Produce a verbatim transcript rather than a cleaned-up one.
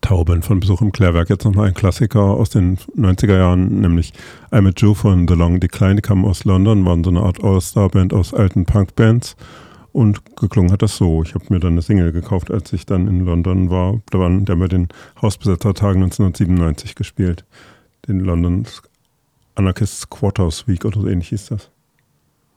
Powerband von Besuch im Klärwerk. Jetzt nochmal ein Klassiker aus den neunziger Jahren, nämlich I'm a Jew von The Long Decline. Die kamen aus London, waren so eine Art All-Star-Band aus alten Punk-Bands und geklungen hat das so. Ich habe mir dann eine Single gekauft, als ich dann in London war. Da waren der bei den Hausbesetzertagen neunzehnhundertsiebenundneunzig gespielt. Den London Anarchists Quarters Week oder so ähnlich hieß das.